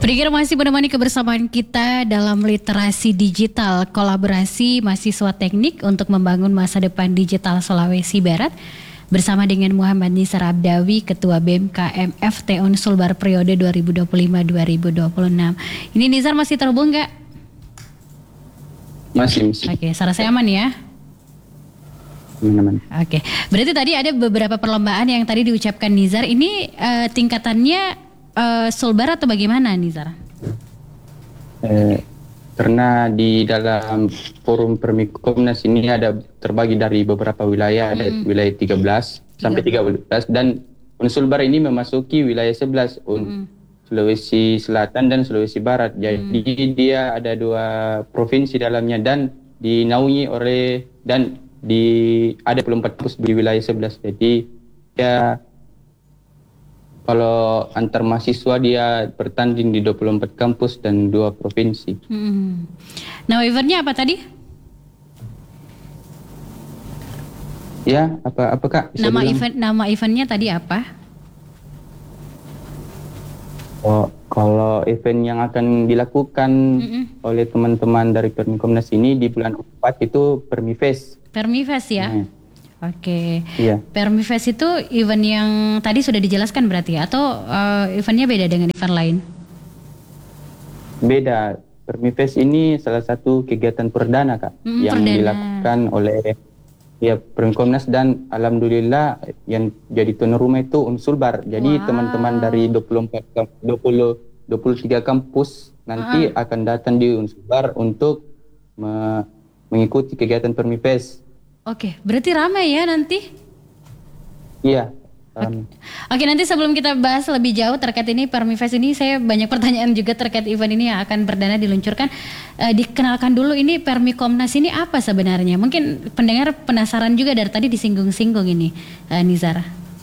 Pendengar masih menemani kebersamaan kita dalam literasi digital, kolaborasi mahasiswa teknik untuk membangun masa depan digital Sulawesi Barat bersama dengan Muhammad Nizar Abdawi, Ketua BMKM FT Unsulbar periode 2025-2026. Ini Nizar masih terhubung nggak? Masih. Oke, suara saya aman ya? Aman. Oke, berarti tadi ada beberapa perlombaan yang tadi diucapkan Nizar. Ini tingkatannya Sulbar atau bagaimana Nizar? Karena di dalam forum Permikomnas ini ada terbagi dari beberapa wilayah, ada wilayah 13 sampai 13 dan Unsulbar ini memasuki wilayah 11 Sulawesi Selatan dan Sulawesi Barat. Jadi dia ada 2 provinsi dalamnya dan dinaungi oleh dan ada 24 kampus di wilayah 11. Jadi ya kalau antar mahasiswa dia bertanding di 24 kampus dan 2 provinsi. Nama eventnya apa tadi? Ya, apa Kak? Nama eventnya tadi apa? Oh, kalau event yang akan dilakukan oleh teman-teman dari Permikomnas ini di bulan 4 itu Permifest. Permifest ya? Oke. Iya. Permifest itu event yang tadi sudah dijelaskan berarti ya? Atau eventnya beda dengan event lain? Beda. Permifest ini salah satu kegiatan perdana Kak yang dilakukan oleh Permikomnas dan alhamdulillah yang jadi tuan rumah itu Unsulbar. Jadi teman-teman dari 23 kampus nanti akan datang di Unsulbar untuk mengikuti kegiatan Permifest. Oke, berarti ramai ya nanti? Iya. Oke, nanti sebelum kita bahas lebih jauh terkait ini Permifest ini, saya banyak pertanyaan juga terkait event ini yang akan perdana diluncurkan. Dikenalkan dulu ini Permikomnas ini apa sebenarnya? Mungkin pendengar penasaran juga dari tadi disinggung-singgung ini, Nizar.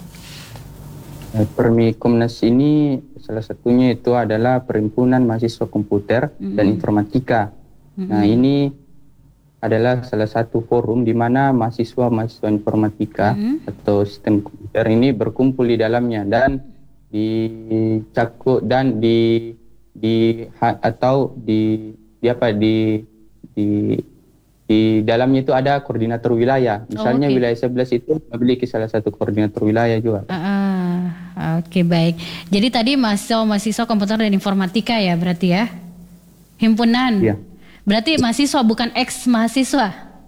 Permikomnas ini salah satunya itu adalah Perhimpunan Mahasiswa Komputer dan Informatika. Nah ini adalah salah satu forum di mana mahasiswa informatika atau sistem komputer ini berkumpul di dalamnya dan dicakup dan di dalamnya itu ada koordinator wilayah. Misalnya wilayah 11 itu memiliki salah satu koordinator wilayah juga. Oke, baik. Jadi tadi mahasiswa komputer dan informatika ya berarti ya? Himpunan. Iya. Berarti mahasiswa bukan ex-mahasiswa?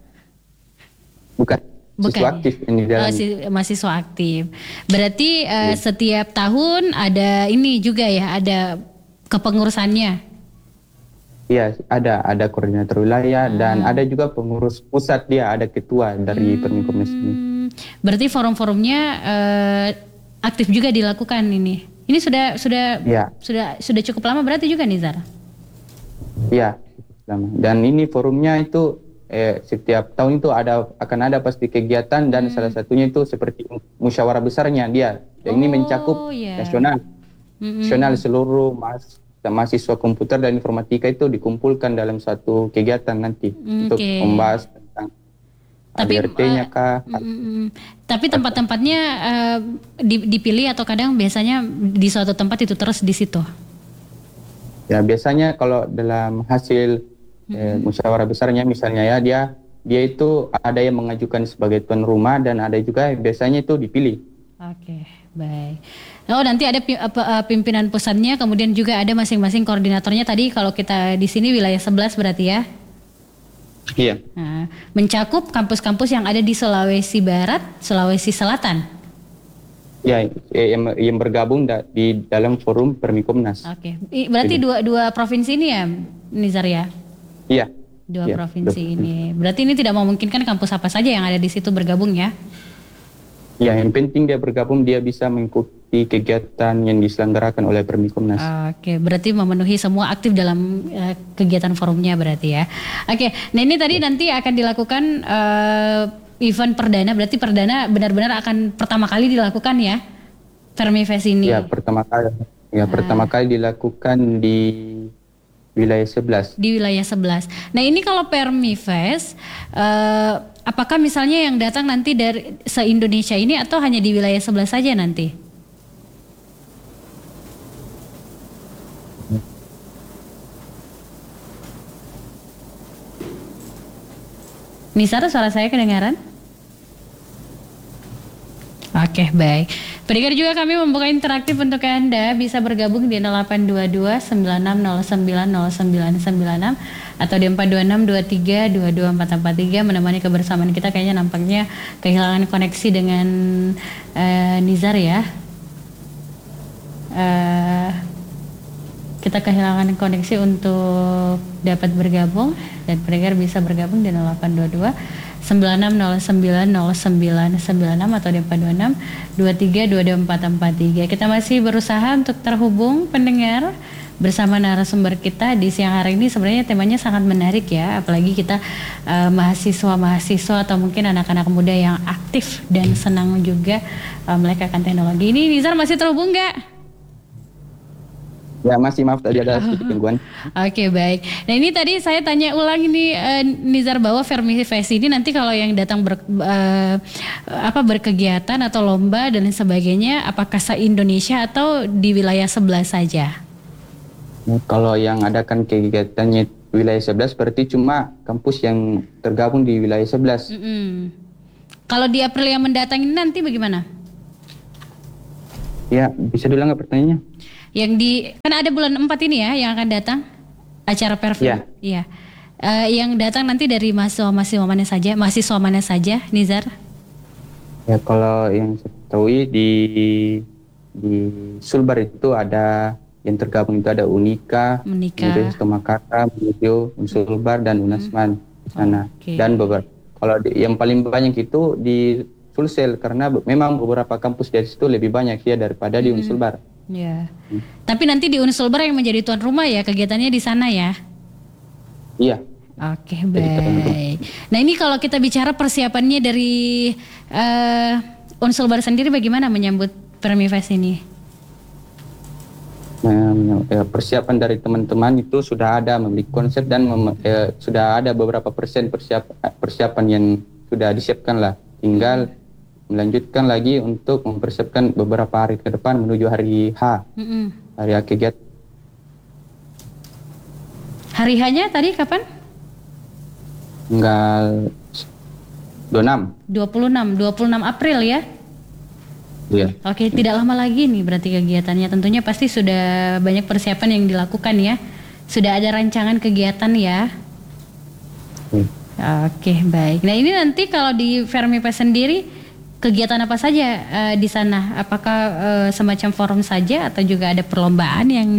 Bukan. Mahasiswa aktif ini dalam. Mahasiswa aktif. Berarti setiap tahun ada ini juga ya, ada kepengurusannya? Iya, ada koordinator wilayah dan ada juga pengurus pusat, dia ada ketua dari Permikomnas ini. Berarti forum-forumnya aktif juga dilakukan ini. Ini sudah cukup lama berarti juga nih Zara? Iya. Dan ini forumnya itu setiap tahun itu akan ada pasti kegiatan dan salah satunya itu seperti musyawarah besarnya dia. Ini mencakup nasional seluruh mahasiswa komputer dan informatika itu dikumpulkan dalam satu kegiatan nanti untuk membahas tentang ADRT-nya kah. Tapi tempat-tempatnya dipilih atau kadang biasanya di suatu tempat itu terus di situ? Ya biasanya kalau dalam hasil musyawarah besarnya misalnya ya dia itu ada yang mengajukan sebagai tuan rumah dan ada juga biasanya itu dipilih. Oke, baik. Oh nanti ada pimpinan pusatnya, kemudian juga ada masing-masing koordinatornya. Tadi kalau kita di sini wilayah 11 berarti ya? Iya. Nah, mencakup kampus-kampus yang ada di Sulawesi Barat, Sulawesi Selatan. Ya, yang bergabung di dalam forum Permikomnas. Oke, berarti dua provinsi ini ya, Nizar ya? Iya. Dua provinsi ini. Berarti ini tidak memungkinkan kampus apa saja yang ada di situ bergabung ya? Ya, yang penting dia bergabung, dia bisa mengikuti kegiatan yang diselenggarakan oleh Permikomnas. Oke, berarti memenuhi semua aktif dalam kegiatan forumnya berarti ya. Oke, nah ini tadi nanti akan dilakukan event perdana, berarti perdana benar-benar akan pertama kali dilakukan ya, Permifest ini? Ya, pertama kali dilakukan di wilayah 11. Di wilayah 11. Nah ini kalau Permifest, apakah misalnya yang datang nanti dari se-Indonesia ini atau hanya di wilayah 11 saja nanti? Nizar, suara saya kedengaran? Oke, baik. Pendengar juga kami membuka interaktif untuk Anda bisa bergabung di 0822 96090996 atau di 426 23 22 443 menemani kebersamaan kita. Kayaknya nampaknya kehilangan koneksi dengan Nizar ya. Kita kehilangan koneksi untuk dapat bergabung, dan pendengar bisa bergabung di 0822 96090996 atau di 426 23 22 443. Kita masih berusaha untuk terhubung pendengar bersama narasumber kita di siang hari ini. Sebenarnya temanya sangat menarik ya, apalagi kita mahasiswa atau mungkin anak-anak muda yang aktif dan senang juga melekatkan teknologi. Ini Nizar masih terhubung nggak? Ya masih, maaf tadi ada sedikit gangguan. Oke, baik. Nah ini tadi saya tanya ulang ini Nizar, bahwa Vermifest ini nanti kalau yang datang berkegiatan atau lomba dan sebagainya, apakah se-Indonesia atau di wilayah sebelah saja? Kalau yang adakan kegiatannya wilayah 11 berarti cuma kampus yang tergabung di wilayah 11. Kalau di April yang mendatang ini nanti bagaimana? Ya, bisa diulang nggak pertanyaannya? Kan ada bulan 4 ini ya yang akan datang acara Pervi. Iya. Yang datang nanti dari mahasiswa mana saja, Nizar? Ya, kalau yang saya tahu di Sulbar itu ada yang tergabung, itu ada Unika, Universitas Makassar, Unsulbar dan Unasman di sana. Dan kalau yang paling banyak itu di Sulsel, karena memang beberapa kampus dari situ lebih banyak ya daripada di Unsulbar. Ya. Tapi nanti di Unsulbar yang menjadi tuan rumah ya, kegiatannya di sana ya? Iya. Oke, baik. Nah ini kalau kita bicara persiapannya dari Unsulbar sendiri, bagaimana menyambut Vermifest ini? Persiapan dari teman-teman itu sudah ada membeli konsep dan sudah ada beberapa persiapan yang sudah disiapkan lah. Tinggal melanjutkan lagi untuk mempersiapkan beberapa hari ke depan menuju hari H, hari H kegiatan. Hari H-nya tadi kapan? Tanggal 26 April ya? Iya. Oke, tidak lama lagi nih berarti kegiatannya. Tentunya pasti sudah banyak persiapan yang dilakukan ya. Sudah ada rancangan kegiatan ya. Oke, baik. Nah ini nanti kalau di Vermifest sendiri kegiatan apa saja di sana? Apakah semacam forum saja atau juga ada perlombaan yang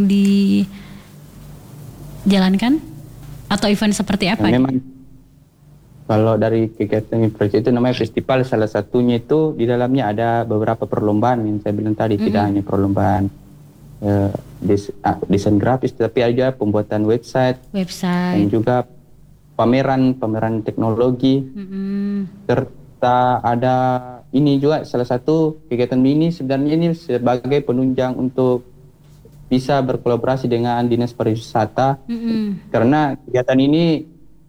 dijalankan? Atau event seperti apa? Memang kalau dari kegiatan itu namanya festival, salah satunya itu di dalamnya ada beberapa perlombaan yang saya bilang tadi. Tidak hanya perlombaan desain grafis, tapi ada pembuatan website. Dan juga pameran teknologi. Serta ada ini juga salah satu kegiatan ini sebenarnya ini sebagai penunjang untuk bisa berkolaborasi dengan Dinas Pariwisata, karena kegiatan ini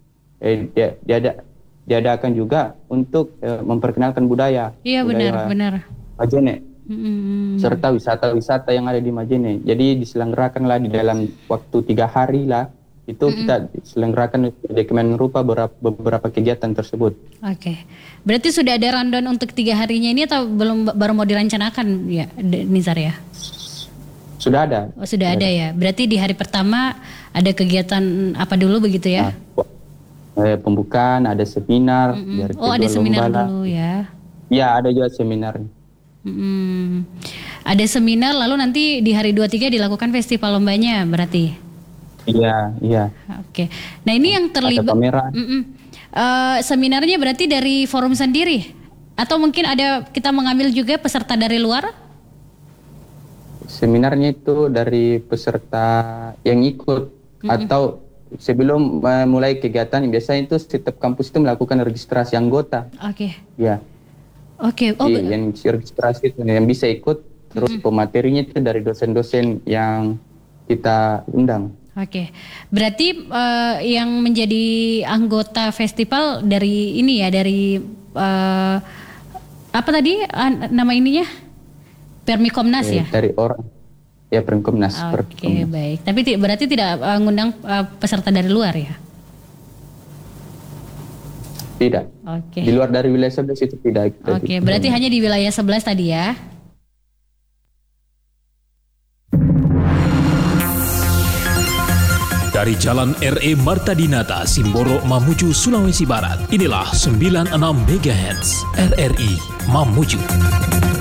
diadakan juga untuk memperkenalkan budaya. Iya, benar. Majene, serta wisata-wisata yang ada di Majene. Jadi diselenggarakanlah di dalam waktu 3 hari lah. Itu kita selenggarakan di Kemenrupa beberapa kegiatan tersebut. Oke. Berarti sudah ada rundown untuk 3 harinya ini atau baru mau direncanakan ya, Nizar ya? Sudah ada. Oh, sudah ada ya. Berarti di hari pertama ada kegiatan apa dulu begitu ya? Pembukaan, ada seminar. Ada seminar dulu ya? Ya, ada juga seminar. Ada seminar, lalu nanti di hari 23 dilakukan festival lombanya berarti? Iya. Oke. Nah ini yang terlibat. Seminarnya berarti dari forum sendiri? Atau mungkin ada kita mengambil juga peserta dari luar? Seminarnya itu dari peserta yang ikut atau sebelum mulai kegiatan, biasanya itu setiap kampus itu melakukan registrasi anggota. Oke. Ya. Oke. Yang registrasi itu yang bisa ikut, terus pematerinya itu dari dosen-dosen yang kita undang. Oke, berarti yang menjadi anggota festival dari ini ya, dari apa tadi nama ininya? Permikomnas ya? Dari orang, ya Permikomnas. Oke, baik. Tapi berarti tidak mengundang peserta dari luar ya? Tidak. Oke. Di luar dari wilayah 11 itu tidak. Oke, berarti hanya di wilayah 11 tadi ya. Dari Jalan RE Marta Dinata, Simboro, Mamuju, Sulawesi Barat. Inilah 96 MHz RRI Mamuju.